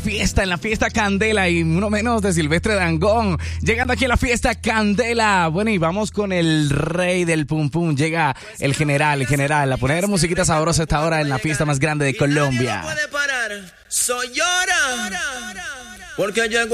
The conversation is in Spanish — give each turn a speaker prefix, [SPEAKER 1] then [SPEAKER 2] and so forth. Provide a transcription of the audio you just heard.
[SPEAKER 1] Fiesta, en la fiesta Candela y uno menos de Silvestre Dangond. Llegando aquí a la fiesta Candela. Bueno, y vamos con el rey del pum pum. Llega el general, a poner musiquita sabrosa a esta hora en la fiesta más grande de Colombia.
[SPEAKER 2] Nadie lo puede parar. Soy llora. Porque llegó